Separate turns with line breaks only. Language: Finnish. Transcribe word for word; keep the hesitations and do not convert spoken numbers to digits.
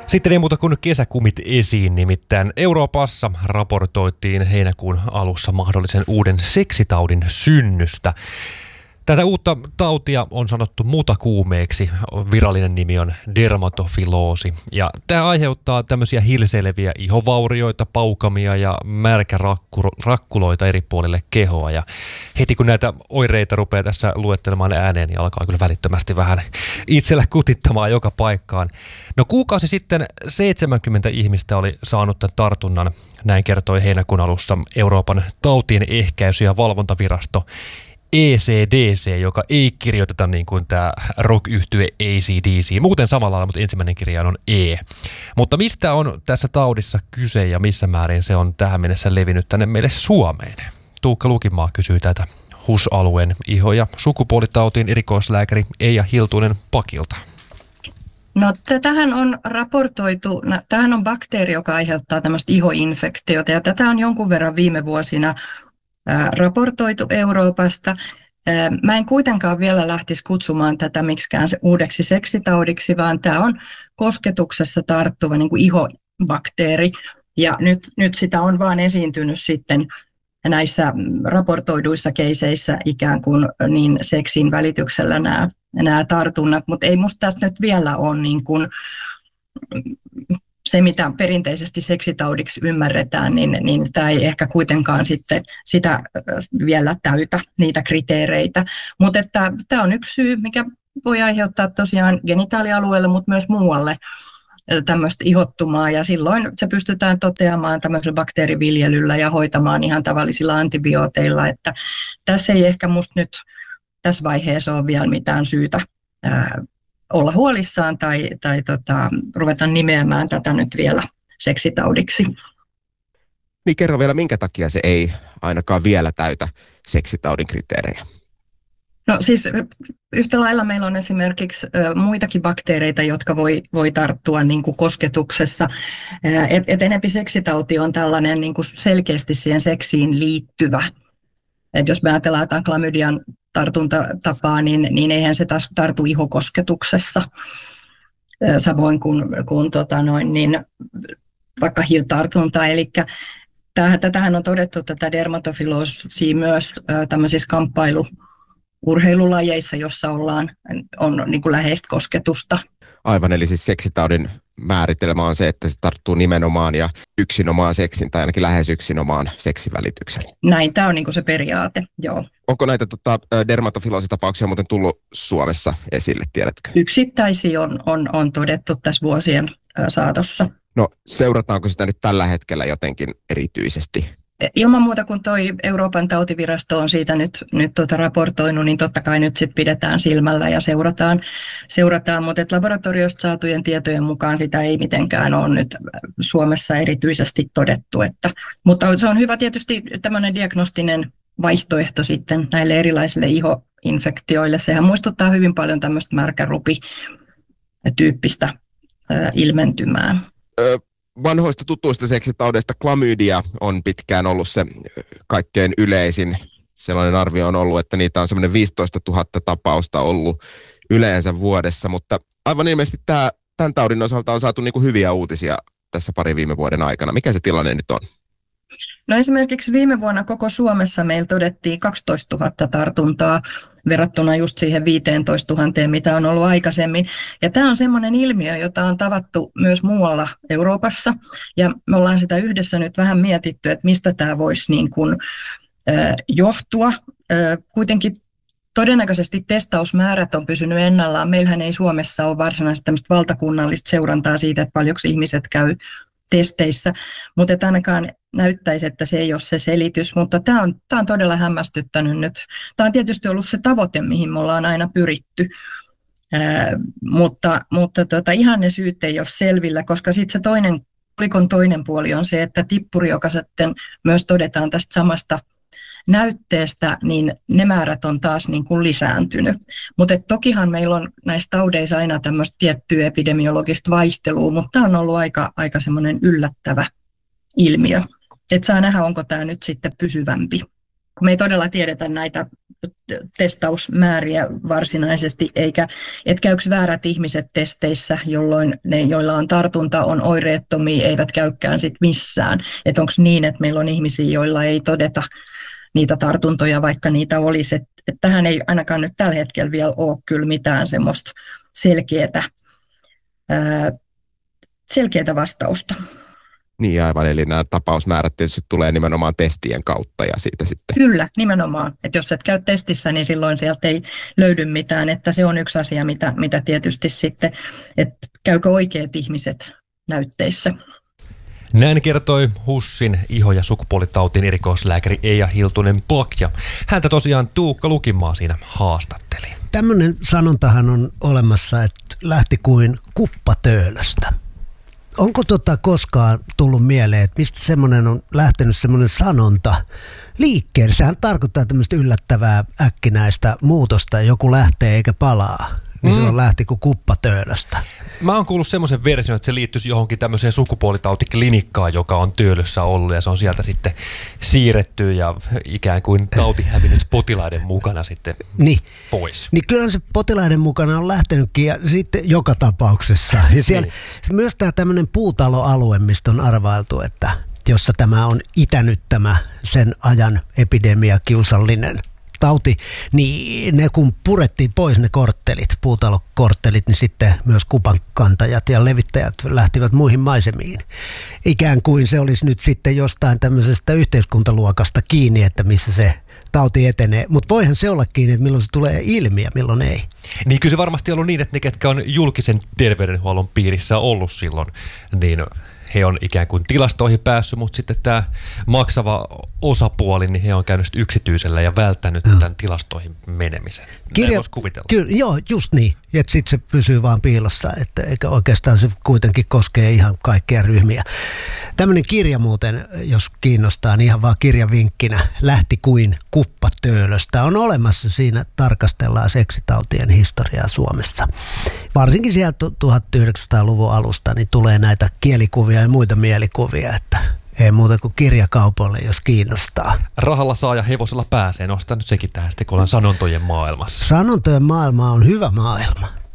Sitten ei muuta kuin kesäkumit esiin, nimittäin Euroopassa raportoitiin heinäkuun alussa mahdollisen uuden seksitaudin synnystä. Tätä uutta tautia on sanottu mutakuumeeksi, virallinen nimi on dermatofiloosi, ja tämä aiheuttaa tämmöisiä hilseileviä ihovaurioita, paukamia ja märkärakkuloita eri puolille kehoa, ja heti kun näitä oireita rupeaa tässä luettelemaan ääneen, niin alkaa kyllä välittömästi vähän itsellä kutittamaan joka paikkaan. No kuukausi sitten seitsemänkymmentä ihmistä oli saanut tämän tartunnan, näin kertoi heinäkuun alussa Euroopan tautien ehkäisy- ja valvontavirasto E C D C, joka ei kirjoiteta niin kuin tämä rock-yhtye A C D C. Muuten samalla lailla, mutta ensimmäinen kirjain on E. Mutta mistä on tässä taudissa kyse ja missä määrin se on tähän mennessä levinnyt tänne meille Suomeen? Tuukka Lukimaa kysyy tätä H U S-alueen iho- ja sukupuolitautiin erikoislääkäri Eija Hiltunen Pakilta.
No tähän on raportoitu, tämähän on bakteeri, joka aiheuttaa tämmöistä ihoinfektiota, ja tätä on jonkun verran viime vuosina raportoitu Euroopasta. Mä en kuitenkaan vielä lähtisi kutsumaan tätä miksikään uudeksi seksitaudiksi, vaan tämä on kosketuksessa tarttuva niin kuin ihobakteeri. Ja nyt, nyt sitä on vaan esiintynyt sitten näissä raportoiduissa keiseissä ikään kuin niin seksin välityksellä nämä, nämä tartunnat, mutta ei musta tästä nyt vielä ole niin kuin se, mitä perinteisesti seksitaudiksi ymmärretään, niin, niin tämä ei ehkä kuitenkaan sitten sitä vielä täytä niitä kriteereitä. Mutta tämä on yksi syy, mikä voi aiheuttaa tosiaan genitaalialueelle, mutta myös muualle tämmöistä ihottumaa, ja silloin se pystytään toteamaan tämmöisellä bakteeriviljelyllä ja hoitamaan ihan tavallisilla antibiooteilla, että tässä ei ehkä musta nyt tässä vaiheessa ole vielä mitään syytä ää, olla huolissaan tai, tai tota, ruveta nimeämään tätä nyt vielä seksitaudiksi.
Niin kerro vielä, minkä takia se ei ainakaan vielä täytä seksitaudin kriteerejä?
No siis yhtä lailla meillä on esimerkiksi ö, muitakin bakteereita, jotka voi, voi tarttua niin kuin kosketuksessa. Et, et enempi seksitauti on tällainen niin kuin selkeästi siihen seksiin liittyvä. Et jos me ajatellaan jotain klamydian tartuntatapaa, niin, niin eihän se taas tartu ihokosketuksessa, samoin kuin, kuin tota noin, niin vaikka H I V-tartunta. Eli tätähän on todettu tätä dermatofiloosia myös tämmöisissä kamppailu-urheilulajeissa, jossa ollaan, on niin kuin läheistä kosketusta.
Aivan, eli siis seksitaudin määritelmä on se, että se tarttuu nimenomaan ja yksinomaan seksin, tai ainakin lähes yksinomaan seksivälityksellä.
Näin, tämä on niin kuin se periaate, joo.
Onko näitä tota, dermatofiloositapauksia muuten tullut Suomessa esille, tiedätkö?
Yksittäisiä on, on, on todettu tässä vuosien saatossa.
No seurataanko sitä nyt tällä hetkellä jotenkin erityisesti?
Ilman muuta, kun toi Euroopan tautivirasto on siitä nyt, nyt tuota raportoinut, niin totta kai nyt sit pidetään silmällä ja seurataan, seurataan. Mutta laboratoriosta saatujen tietojen mukaan sitä ei mitenkään ole nyt Suomessa erityisesti todettu. Että, mutta se on hyvä tietysti tämmöinen diagnostinen vaihtoehto sitten näille erilaisille ihoinfektioille. Sehän muistuttaa hyvin paljon tämmöistä märkärupityyppistä ilmentymää.
Ö- Vanhoista tutuista seksitaudeista klamydia on pitkään ollut se kaikkein yleisin. Sellainen arvio on ollut, että niitä on semmoinen viisitoista tuhatta tapausta ollut yleensä vuodessa, mutta aivan ilmeisesti tämä, tämän taudin osalta on saatu niin kuin hyviä uutisia tässä pari viime vuoden aikana. Mikä se tilanne nyt on?
No esimerkiksi viime vuonna koko Suomessa meillä todettiin kaksitoista tuhatta tartuntaa verrattuna just siihen viisitoista tuhatta, mitä on ollut aikaisemmin. Ja tämä on semmoinen ilmiö, jota on tavattu myös muualla Euroopassa. Ja me ollaan sitä yhdessä nyt vähän mietitty, että mistä tämä voisi niin kuin, äh, johtua. Äh, kuitenkin todennäköisesti testausmäärät on pysynyt ennallaan. Meillähän ei Suomessa ole varsinaisesti tämmöistä valtakunnallista seurantaa siitä, että paljonko ihmiset käy testeissä, mutta ainakaan näyttäisi, että se ei ole se selitys, mutta tämä on, tämä on todella hämmästyttänyt nyt. Tämä on tietysti ollut se tavoite, mihin me ollaan aina pyritty, Ää, mutta, mutta tota, ihan ne syyt ei ole selvillä, koska sitten se toinen, kolikon toinen puoli on se, että tippuri, joka sitten myös todetaan tästä samasta näytteestä, niin ne määrät on taas niin kuin lisääntynyt. Mutta tokihan meillä on näissä taudeissa aina tämmöistä tiettyä epidemiologista vaihtelua, mutta tämä on ollut aika, aika semmoinen yllättävä ilmiö. Että saa nähdä, onko tämä nyt sitten pysyvämpi. Me ei todella tiedetä näitä testausmääriä varsinaisesti, eikä et käykö väärät ihmiset testeissä, jolloin ne, joilla on tartunta, on oireettomia, eivät käykään sit missään. Että onko niin, että meillä on ihmisiä, joilla ei todeta niitä tartuntoja, vaikka niitä olisi. Et, et tähän ei ainakaan nyt tällä hetkellä vielä ole kyllä mitään semmoista selkeätä, ää, selkeätä vastausta.
Niin aivan, eli nämä tapausmäärät tietysti tulee nimenomaan testien kautta ja siitä sitten.
Kyllä, nimenomaan. Että jos et käy testissä, niin silloin sieltä ei löydy mitään, että se on yksi asia, mitä, mitä tietysti sitten, että käykö oikeat ihmiset näytteissä.
Näin kertoi HUSin iho- ja sukupuolitautien erikoislääkäri Eija Hiltunen-Pak, ja häntä tosiaan Tuukka Lukinmaa siinä haastatteli.
Tämmöinen sanontahan on olemassa, että lähti kuin kuppatöölöstä. Onko tota koskaan tullut mieleen, että mistä semmoinen on lähtenyt semmoinen sanonta liikkeelle? Sehän tarkoittaa tämmöistä yllättävää äkkinäistä muutosta, joku lähtee eikä palaa. Niin mm. silloin lähti kuin kuppatöölöstä.
Mä oon kuullut semmoisen version, että se liittyisi johonkin tämmöiseen sukupuolitautiklinikkaan, joka on Töölössä ollut, ja se on sieltä sitten siirretty ja ikään kuin tauti hävinnyt potilaiden mukana sitten niin. pois.
Niin kyllä se potilaiden mukana on lähtenytkin ja sitten joka tapauksessa. Ja siellä niin. Myös tämä tämmöinen puutaloalue, mistä on arvailtu, että jossa tämä on itänyt tämä sen ajan epidemia kiusallinen tauti, niin ne kun purettiin pois ne korttelit, puutalokorttelit, niin sitten myös kupankantajat ja levittäjät lähtivät muihin maisemiin. Ikään kuin se olisi nyt sitten jostain tämmöisestä yhteiskuntaluokasta kiinni, että missä se tauti etenee. Mutta voihan se olla kiinni, että milloin se tulee ilmi ja milloin ei.
Niin kyllä se varmasti on ollut niin, että ne, ketkä on julkisen terveydenhuollon piirissä ollut silloin, niin he on ikään kuin tilastoihin päässyt, mutta sitten tämä maksava osapuoli, niin he on käynyt yksityisellä ja välttänyt no. tämän tilastoihin menemisen. Kirja,
kyllä, joo, just niin. Että sitten se pysyy vaan piilossa, että eikä oikeastaan se kuitenkin koskee ihan kaikkia ryhmiä. Tämmöinen kirja muuten, jos kiinnostaa, niin ihan vaan kirjavinkkinä, Lähti kuin kuppatöölöstä, on olemassa. Siinä tarkastellaan seksitautien historiaa Suomessa. Varsinkin sieltä tuhatyhdeksänsataaluvun alusta niin tulee näitä kielikuvia ja muita mielikuvia, että ei muuta kuin kirjakaupoille, jos kiinnostaa.
Rahalla saa ja hevosella pääsee. Nostaa nyt sekin tähän sitten, kun ollaan sanontojen maailmassa.
Sanontojen maailma on hyvä maailma.